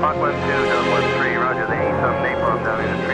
Mach 1-2, 13, roger, the sub napalm down in the